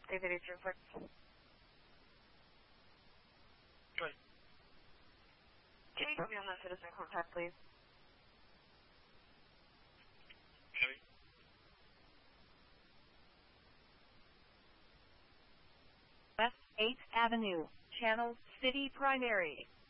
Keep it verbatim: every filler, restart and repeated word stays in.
Three thirty three four. Good. Can you put me on that citizen contact, please? Okay. West eighth Avenue, Channel City Primary.